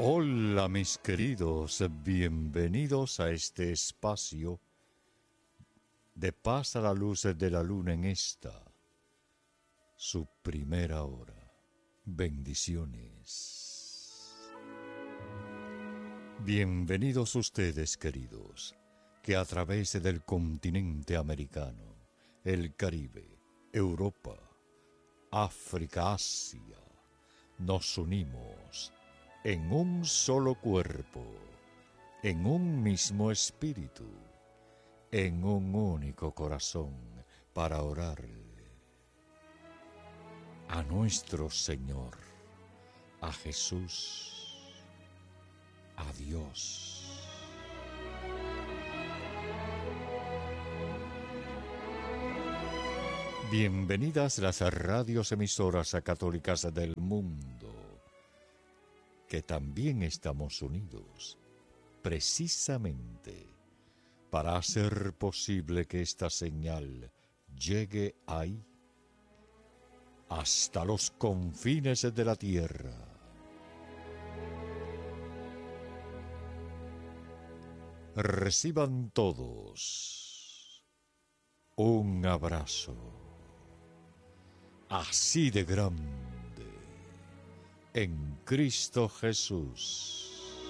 Hola mis queridos, bienvenidos a este espacio de Paz a la luz de la luna en esta, su primera hora. Bendiciones. Bienvenidos ustedes, queridos, que a través del continente americano, el Caribe, Europa, África, Asia, nos unimos en un solo cuerpo, en un mismo espíritu, en un único corazón, para orarle a nuestro Señor, a Jesús, a Dios. Bienvenidas las radios emisoras católicas del mundo, que también estamos unidos, precisamente para hacer posible que esta señal llegue ahí, hasta los confines de la tierra. Reciban todos un abrazo así de grande en Cristo Jesús.